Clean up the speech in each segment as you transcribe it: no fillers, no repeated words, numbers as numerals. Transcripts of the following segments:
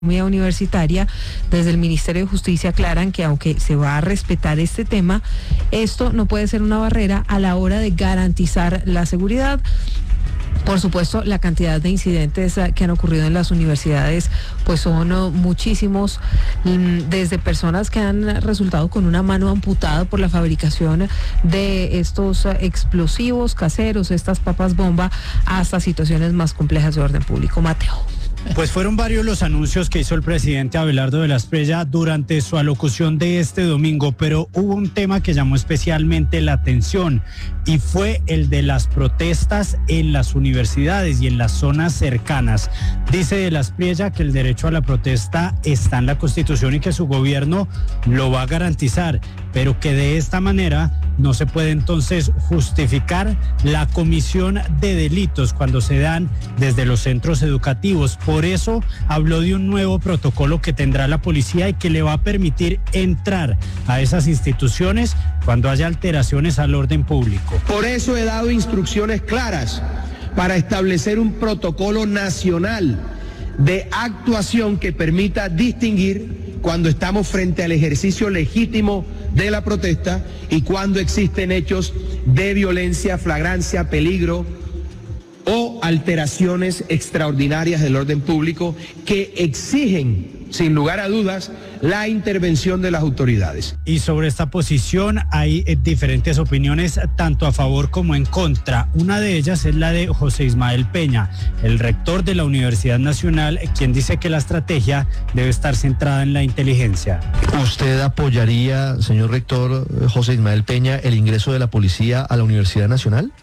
Universitaria, desde el Ministerio de Justicia aclaran que aunque se va a respetar este tema, esto no puede ser una barrera a la hora de garantizar la seguridad. Por supuesto, la cantidad de incidentes que han ocurrido en las universidades pues son muchísimos, desde personas que han resultado con una mano amputada por la fabricación de estos explosivos caseros, estas papas bomba, hasta situaciones más complejas de orden público. Mateo. Pues fueron varios los anuncios que hizo el presidente Abelardo de la Espriella durante su alocución de este domingo, pero hubo un tema que llamó especialmente la atención y fue el de las protestas en las universidades y en las zonas cercanas. Dice de la Espriella que el derecho a la protesta está en la Constitución y que su gobierno lo va a garantizar, pero que de esta manera no se puede entonces justificar la comisión de delitos cuando se dan desde los centros educativos. Por eso habló de un nuevo protocolo que tendrá la policía y que le va a permitir entrar a esas instituciones cuando haya alteraciones al orden público. Por eso he dado instrucciones claras para establecer un protocolo nacional de actuación que permita distinguir cuando estamos frente al ejercicio legítimo de la protesta y cuando existen hechos de violencia, flagrancia, peligro o alteraciones extraordinarias del orden público que exigen, sin lugar a dudas, la intervención de las autoridades. Y sobre esta posición hay diferentes opiniones, tanto a favor como en contra. Una de ellas es la de José Ismael Peña, el rector de la Universidad Nacional, quien dice que la estrategia debe estar centrada en la inteligencia. ¿Usted apoyaría, señor rector José Ismael Peña, el ingreso de la policía a la Universidad Nacional?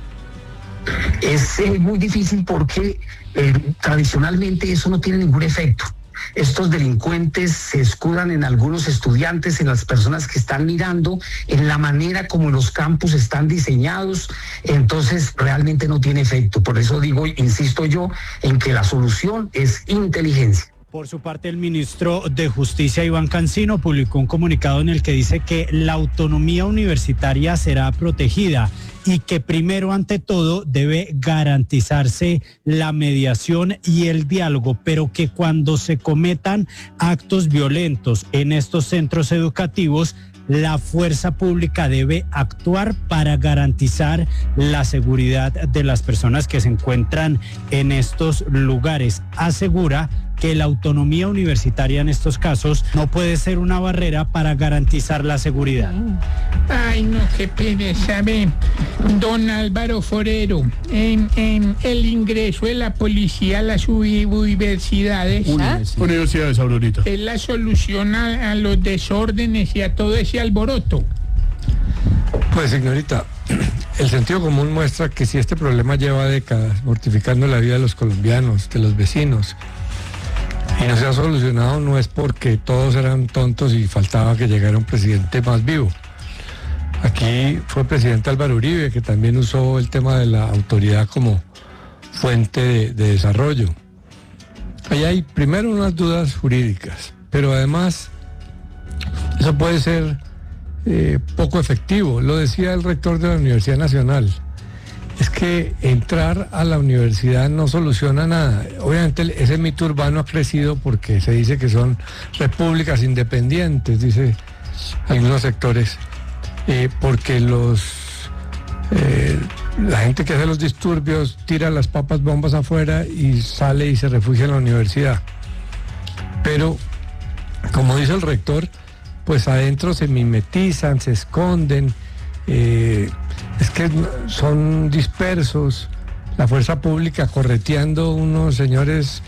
Es muy difícil porque tradicionalmente eso no tiene ningún efecto. Estos delincuentes se escudan en algunos estudiantes, en las personas que están mirando, en la manera como los campus están diseñados, entonces realmente no tiene efecto. Por eso digo, insisto yo, en que la solución es inteligencia. Por su parte, el ministro de Justicia, Iván Cancino, publicó un comunicado en el que dice que la autonomía universitaria será protegida y que primero, ante todo, debe garantizarse la mediación y el diálogo, pero que cuando se cometan actos violentos en estos centros educativos, la fuerza pública debe actuar para garantizar la seguridad de las personas que se encuentran en estos lugares. Asegura que la autonomía universitaria en estos casos no puede ser una barrera para garantizar la seguridad. Ay, no, qué pereza, ve. Don Álvaro Forero, en el ingreso de la policía a las universidades. Universidades, Aurorita. Es la solución a los desórdenes y a todo ese alboroto. Pues, señorita, el sentido común muestra que si este problema lleva décadas mortificando la vida de los colombianos, de los vecinos, y no se ha solucionado, no es porque todos eran tontos y faltaba que llegara un presidente más vivo. Aquí fue el presidente Álvaro Uribe, que también usó el tema de la autoridad como fuente de desarrollo. Ahí hay primero unas dudas jurídicas, pero además eso puede ser poco efectivo. Lo decía el rector de la Universidad Nacional. Es que entrar a la universidad no soluciona nada. Obviamente ese mito urbano ha crecido porque se dice que son repúblicas independientes, dice algunos sectores, porque la gente que hace los disturbios tira las papas bombas afuera y sale y se refugia en la universidad. Pero, como dice el rector, pues adentro se mimetizan, se esconden, es que son dispersos, la fuerza pública correteando unos señores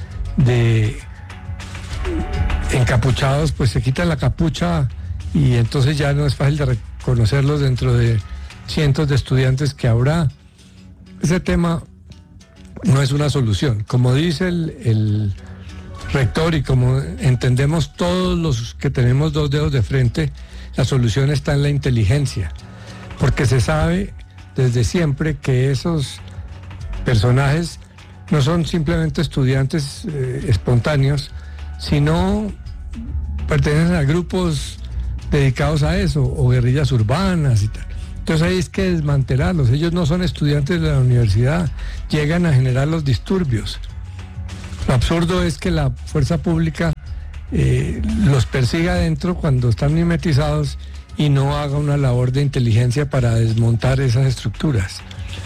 encapuchados, pues se quitan la capucha y entonces ya no es fácil de reconocerlos dentro de cientos de estudiantes que habrá. Ese tema no es una solución. Como dice el rector y como entendemos todos los que tenemos dos dedos de frente, la solución está en la inteligencia, porque se sabe desde siempre que esos personajes no son simplemente estudiantes espontáneos, sino pertenecen a grupos dedicados a eso, o guerrillas urbanas y tal. Entonces hay que desmantelarlos. Ellos no son estudiantes de la universidad, llegan a generar los disturbios. Lo absurdo es que la fuerza pública los persiga adentro cuando están mimetizados y no haga una labor de inteligencia para desmontar esas estructuras.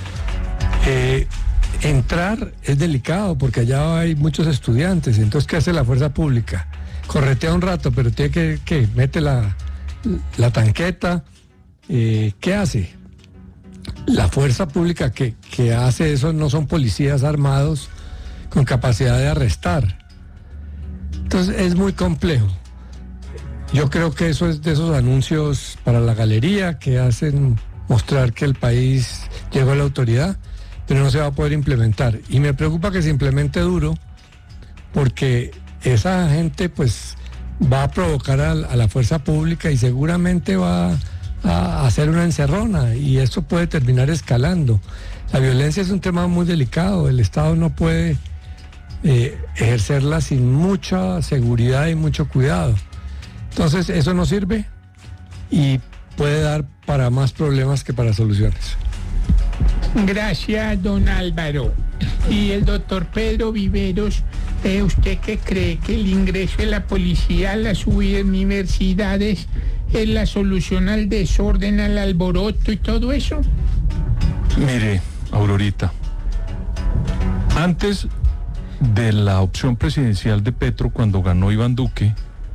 Entrar es delicado porque allá hay muchos estudiantes, entonces ¿qué hace la fuerza pública? Corretea un rato, pero tiene que mete la tanqueta. ¿Qué hace? La fuerza pública que hace eso no son policías armados con capacidad de arrestar. Entonces es muy complejo. Yo creo que eso es de esos anuncios para la galería que hacen mostrar que el país llegó a la autoridad, pero no se va a poder implementar. Y me preocupa que se implemente duro, porque esa gente pues va a provocar a la fuerza pública y seguramente va a hacer una encerrona y esto puede terminar escalando. La violencia es un tema muy delicado, el Estado no puede ejercerla sin mucha seguridad y mucho cuidado. Entonces eso no sirve y puede dar para más problemas que para soluciones. Gracias, don Álvaro. Y el doctor Pedro Viveros, ¿usted qué cree? ¿Que el ingreso de la policía a las universidades es la solución al desorden, al alboroto y todo eso? Mire, Aurorita, antes de la opción presidencial de Petro, cuando ganó Iván Duque,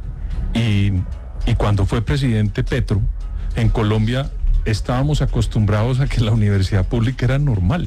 y cuando fue presidente Petro, en Colombia estábamos acostumbrados a que la universidad pública era normal.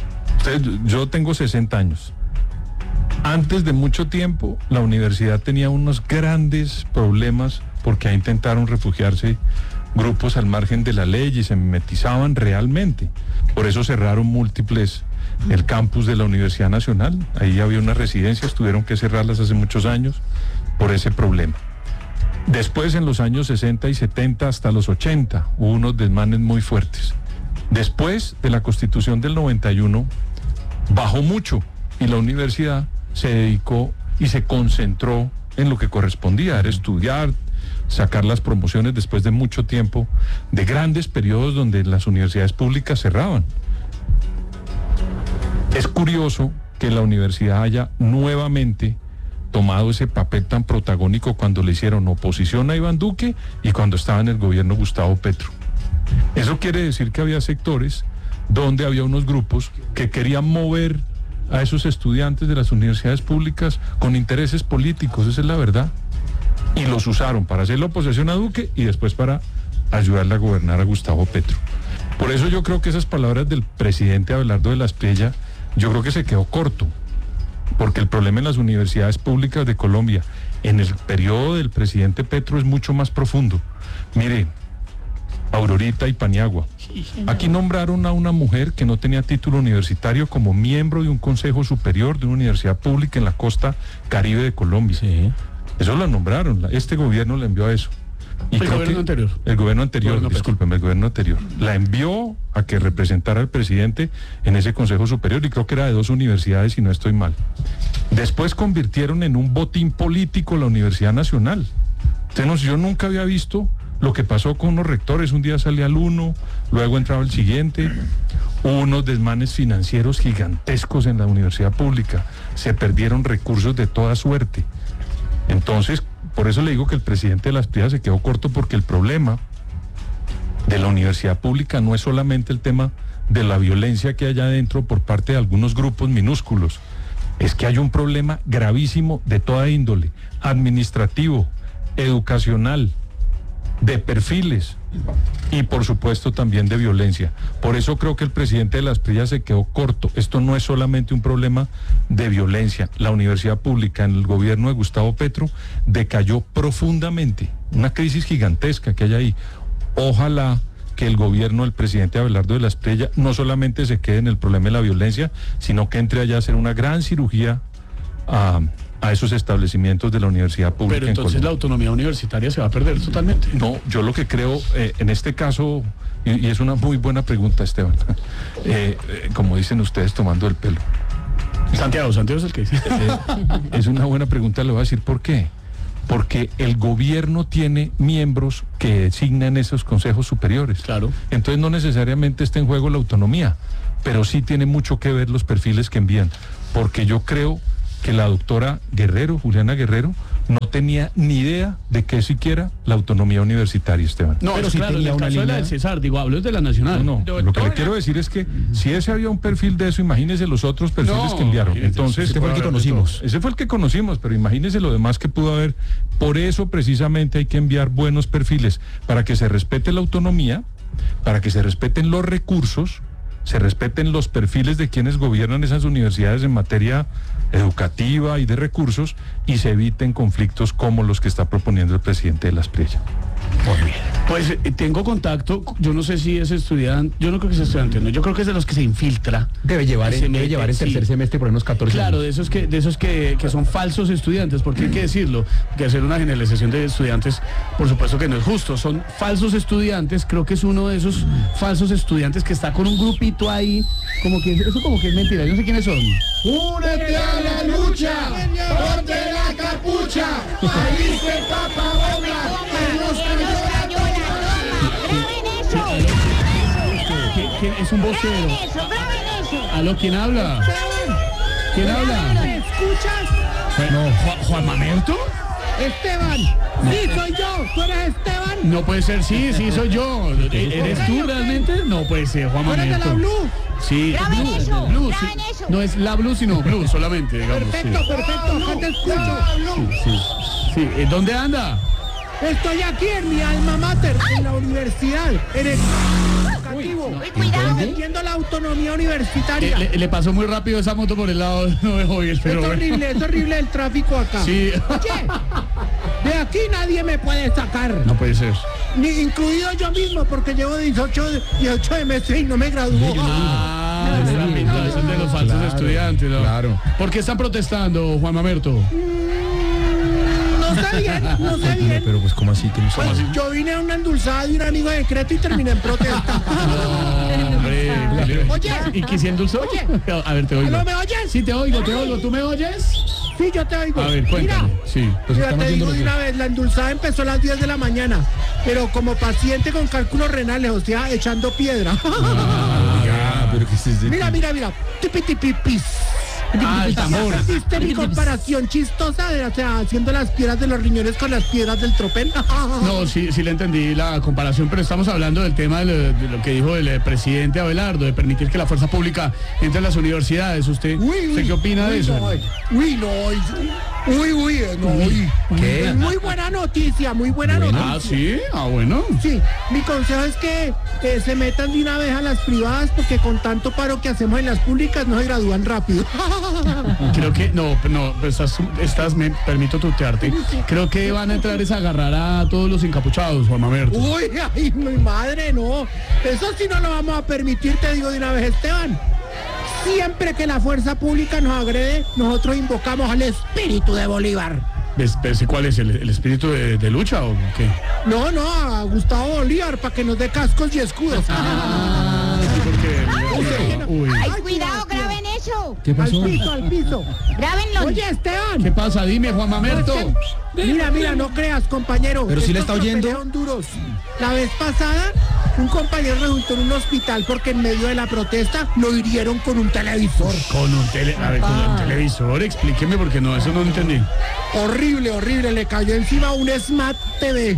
Yo tengo 60 años. Antes de mucho tiempo, la universidad tenía unos grandes problemas porque ahí intentaron refugiarse grupos al margen de la ley y se mimetizaban realmente. Por eso cerraron múltiples el campus de la Universidad Nacional. Ahí había unas residencias, tuvieron que cerrarlas hace muchos años por ese problema. Después, en los años 60 y 70 hasta los 80, hubo unos desmanes muy fuertes. Después de la Constitución del 91, bajó mucho y la universidad se dedicó y se concentró en lo que correspondía, era estudiar, sacar las promociones después de mucho tiempo, de grandes periodos donde las universidades públicas cerraban. Es curioso que la universidad haya nuevamente tomado ese papel tan protagónico cuando le hicieron oposición a Iván Duque y cuando estaba en el gobierno Gustavo Petro. Eso quiere decir que había sectores donde había unos grupos que querían mover a esos estudiantes de las universidades públicas con intereses políticos, esa es la verdad. Y los usaron para hacer la oposición a Duque y después para ayudarle a gobernar a Gustavo Petro. Por eso yo creo que esas palabras del presidente Abelardo de la Espriella, yo creo que se quedó corto. Porque el problema en las universidades públicas de Colombia, en el periodo del presidente Petro, es mucho más profundo. Mire, Aurorita y Paniagua, aquí nombraron a una mujer que no tenía título universitario como miembro de un consejo superior de una universidad pública en la costa caribe de Colombia. Sí. Eso la nombraron, este gobierno la envió a eso. Y el gobierno anterior. El gobierno anterior, discúlpeme, el gobierno anterior. La envió a que representara al presidente en ese consejo superior y creo que era de 2 universidades, si no estoy mal. Después convirtieron en un botín político la Universidad Nacional. Entonces, yo nunca había visto lo que pasó con unos rectores. Un día salía el uno, luego entraba el siguiente. Hubo unos desmanes financieros gigantescos en la universidad pública. Se perdieron recursos de toda suerte. Entonces, por eso le digo que el presidente de la Espriella se quedó corto, porque el problema de la universidad pública no es solamente el tema de la violencia que hay allá adentro por parte de algunos grupos minúsculos, es que hay un problema gravísimo de toda índole, administrativo, educacional, de perfiles y por supuesto también de violencia. Por eso creo que el presidente de la Espriella se quedó corto. Esto no es solamente un problema de violencia. La universidad pública en el gobierno de Gustavo Petro decayó profundamente, una crisis gigantesca que hay ahí. Ojalá que el gobierno del presidente Abelardo de la Espriella no solamente se quede en el problema de la violencia, sino que entre allá a hacer una gran cirugía a esos establecimientos de la universidad pública. Pero entonces la autonomía universitaria se va a perder totalmente. No, yo lo que creo, en este caso, y es una muy buena pregunta, Esteban, como dicen ustedes, tomando el pelo. Santiago es el que dice. Es una buena pregunta, le voy a decir por qué. Porque el gobierno tiene miembros que designan esos consejos superiores. Claro. Entonces no necesariamente está en juego la autonomía, pero sí tiene mucho que ver los perfiles que envían. Porque yo creo que la doctora Guerrero, Juliana Guerrero, no tenía ni idea de qué siquiera la autonomía universitaria, Esteban. No, pero sí tenía una línea del César, digo, hablo de la Nacional. No, lo que le quiero decir es que si ese había un perfil de eso, imagínese los otros perfiles que enviaron. Entonces, ese fue el que conocimos. Ese fue el que conocimos, pero imagínese lo demás que pudo haber. Por eso precisamente hay que enviar buenos perfiles, para que se respete la autonomía, para que se respeten los recursos, se respeten los perfiles de quienes gobiernan esas universidades en materia educativa y de recursos, y se eviten conflictos como los que está proponiendo el presidente de la Asprilla. Muy bien. Pues tengo contacto, yo no sé si es estudiante, yo no creo que sea estudiante, no, yo creo que es de los que se infiltra. Debe llevar en tercer semestre por unos 14 Claro, años. de esos que son falsos estudiantes, porque hay que decirlo, que hacer una generalización de estudiantes, por supuesto que no es justo, son falsos estudiantes, creo que es uno de esos falsos estudiantes que está con un grupito ahí, como que es mentira, yo no sé quiénes son. ¡Únete a la lucha! ¡Ponte la capucha! ¡Ahí se tapa ¿Quién es un vocero? ¿Aló, quién habla? ¿Quién habla? ¿Me escuchas? No, ¿Juan Mamerto? Esteban, sí soy yo, ¿tú eres Esteban? No puede ser, sí soy yo. ¿Eres tú realmente? No puede ser, Juan ¿Tú eres de Mamerto. la Blue? Sí, Graben Blue, eso, Blue, graben sí. eso. No es la Blue, sino Blue solamente, digamos. Perfecto, acá te escucho. Sí. ¿Dónde anda? Estoy aquí en mi alma mater, en la universidad, en el educativo. Cuidado. Defendiendo la autonomía universitaria. Le pasó muy rápido esa moto por el lado de hoy, pero Es horrible el tráfico acá. Sí. Oye, de aquí nadie me puede sacar. No puede ser. Ni incluido yo mismo, porque llevo 18 de meses y no me graduó. Están pintados de los falsos estudiantes, ¿no? Claro. ¿Por qué están protestando, Juan Mamerto? No sé bien. Pero pues, ¿cómo así? Que no Pues yo vine a una endulzada de un amigo de Decreto y terminé en protesta. Hombre. Oye. ¿Y qué se endulzó? Oye. A ver, te oigo. ¿No me oyes? Sí, te oigo. ¿Tú me oyes? Sí, yo te oigo. A ver, cuéntame. Mira, Sí. mira, te digo de una vez, la endulzada empezó a las 10 de la mañana, pero como paciente con cálculos renales, o sea, echando piedra. pero que se Mira. Tipitipipis. El tambor. ¿Viste mi comparación chistosa? O sea, haciendo las piedras de los riñones con las piedras del tropel. No, sí le entendí la comparación, pero estamos hablando del tema de lo que dijo el presidente Abelardo, de permitir que la fuerza pública entre en las universidades. ¿Usted qué opina de eso? ¿Qué? Es muy buena noticia, noticia. Ah, ¿sí? Ah, bueno. Sí, mi consejo es que se metan de una vez a las privadas, porque con tanto paro que hacemos en las públicas no se gradúan rápido. Creo que, no, me permito tutearte. Creo que van a entrar a agarrar a todos los encapuchados, Juan Mamerto. Uy, ay, mi madre, no. Eso sí no lo vamos a permitir, te digo de una vez, Esteban. Siempre que la fuerza pública nos agrede, nosotros invocamos al espíritu de Bolívar. ¿Cuál es? ¿El espíritu de lucha o qué? No, a Gustavo Bolívar, para que nos dé cascos y escudos. Sí, porque... Uy. Ay, cuidado, graben eso. ¿Qué pasó? Al piso. Grábenlo. Oye, Esteban. ¿Qué pasa? Dime, Juan Mamerto. Mira, no creas, compañero. Pero si le está Estos oyendo. tropezos son duros. La vez pasada, un compañero resultó en un hospital porque en medio de la protesta lo hirieron con un televisor. Con un televisor, explíqueme porque no, eso no lo entendí. Horrible, le cayó encima un Smart TV.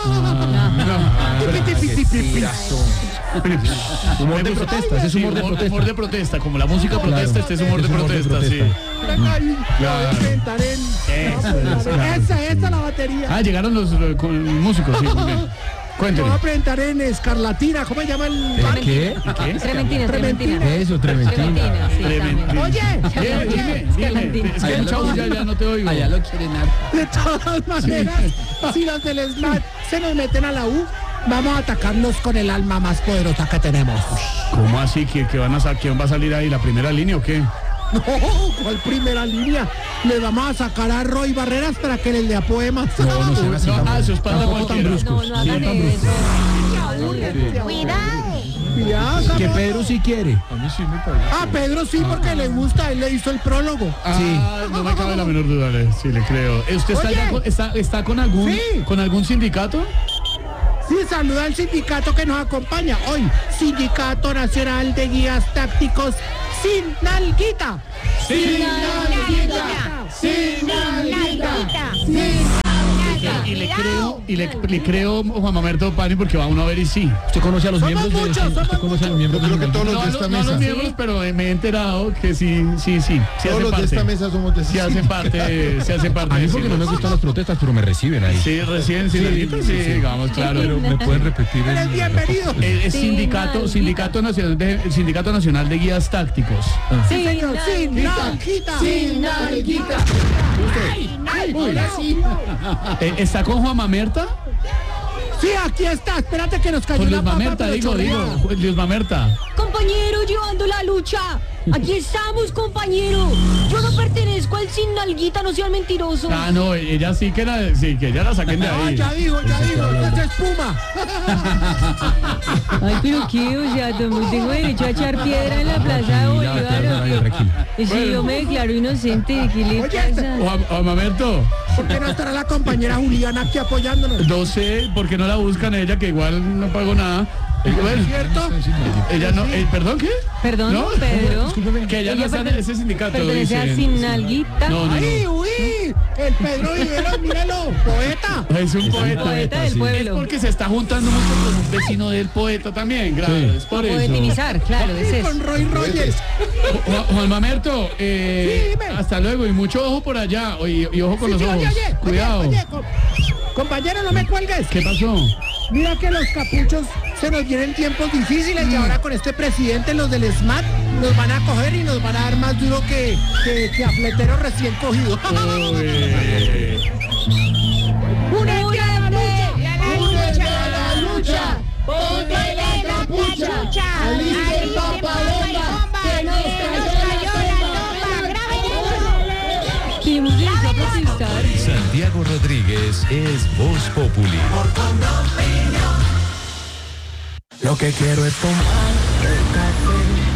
Humor de protesta, ese es humor de protesta. Humor de protesta, como la música protesta, este es humor de protesta, sí. Esa la batería. Ah, llegaron los músicos, sí, muy bien. Cuénteme. Voy a presentar en Escarlatina, ¿cómo se llama el...? ¿Qué? Trementina. Eso, Trementina. Oye, Dime. Es que el chavo ya no te oigo. Allá lo quieren dar. de todas maneras, si los del SMAT se nos meten a la U, vamos a atacarlos con el alma más poderosa que tenemos. ¿Cómo así? ¿Quién va a salir ahí? ¿La primera línea o qué? No, ¿cuál primera línea? Le vamos a sacar a Roy Barreras para que les dé poemas. No sean así tan eso es para cualquiera. No hagan eso. Cuidado. Que Pedro sí quiere. A mí sí me parece. Ah, Pedro sí, porque le gusta, él le hizo el prólogo. No me cabe la menor duda, sí le creo. ¿Usted está con algún sindicato? Sí, saluda al sindicato que nos acompaña hoy. Sindicato Nacional de Guías Tácticos sin nalguita. Sin nalguita. Sin nalguita. Y le creo Juan Mamerto Pani porque va uno a ver y sí. ¿Usted conoce a los Somos miembros muchos, de usted conoce a los miembros Yo creo de que todos los de esta No los mesa. miembros, pero me he enterado que sí Todos los de esta mesa somos de Sí hacen parte A de mí porque no me gustan las protestas, pero me reciben ahí. Sí, recién, sí, digamos, claro. Pero me pueden repetir Eres bienvenido. Es Sindicato Nacional de Guías Tácticos. Sí, señor, sin nalguita. Sin nalguita. Ahora sí. ¿Está con Juan Mamerta? Sí, aquí está. Espérate que nos cayó Con una Luis papa, Mamerta, pero digo, chorreada. Luis Mamerta. Compañero, llevando la lucha. Aquí estamos, compañero. Yo no pertenezco al sin nalguita, no sean mentirosos. Ah, no, ella sí que ella la saquen de Ah, ahí. ya dijo, esta es Puma. Ay, pero qué, o sea, tengo derecho a echar piedra en la plaza de Bolívar. Si yo me declaro inocente, ¿qué le pasa? Juan Mamerto, ¿Por qué no estará la compañera Juliana aquí apoyándonos? no sé por qué no la buscan a ella, que igual no pagó nada. Bueno, ¿Cierto? ella no, ¿perdón qué? Perdón, ¿No? Pedro. Que ella no está en ese sindicato. Pertenece a dicen. sin nalguita. No, no, ¡Ay, no. uy! El Pedro Viveros, míralo, poeta. Es un poeta. Poeta del Es pueblo. porque se está juntando mucho con un vecino del poeta también, grave. Es por eso. Poetinizar, claro, es Y eso. con Roy Rogers. Juan Mamerto, dime. hasta luego y mucho ojo por allá y ojo con los Sí, ojos. Cuidado. Oye, compañero, no me cuelgues. ¿Qué pasó? Mira que los capuchos se nos vienen tiempos difíciles y ahora con este presidente los del SMAT nos van a coger y nos van a dar más duro que a fleteros recién cogidos. ¡Únete a la lucha! ¡Ponte la capucha! ¡Aliste el papalomba! ¡Que nos cayó la bomba! ¡Qué música a protestar! Santiago Rodríguez es Voz Populi. Lo que quiero es tomar